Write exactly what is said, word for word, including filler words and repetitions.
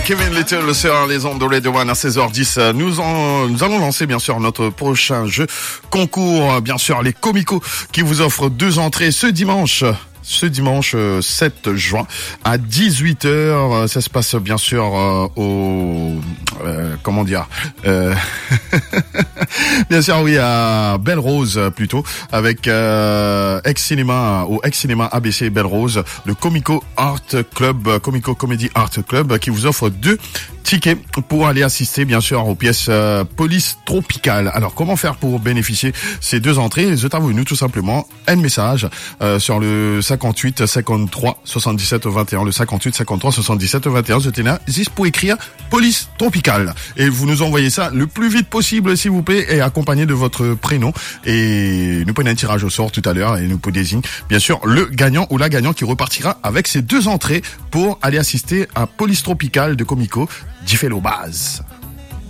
Kevin Little sur les ondes de Radio One à seize heures dix. Nous, en, nous allons lancer bien sûr notre prochain jeu concours, bien sûr les Comico qui vous offrent deux entrées ce dimanche. Ce dimanche sept juin à dix-huit heures, ça se passe bien sûr euh, au euh, comment dire euh, bien sûr oui à Belle Rose plutôt avec euh, ex cinéma au ex cinéma A B C Belle Rose, le Comico Art Club, Comico Comedy Art Club qui vous offre deux tickets pour aller assister bien sûr aux pièces euh, Police Tropicale. Alors comment faire pour bénéficier ces deux entrées? Je t'avoue nous tout simplement un message euh, sur le cinquante-huit cinquante-trois soixante-dix-sept vingt et un, le cinquante-huit cinquante-trois soixante-dix-sept vingt et un. Je t'ai là juste pour écrire Police Tropicale et vous nous envoyez ça le plus vite possible s'il vous plaît et accompagné de votre prénom et nous prenons un tirage au sort tout à l'heure et nous désigne bien sûr le gagnant ou la gagnante qui repartira avec ces deux entrées pour aller assister à Police Tropicale de Comico Diffé Lobaz.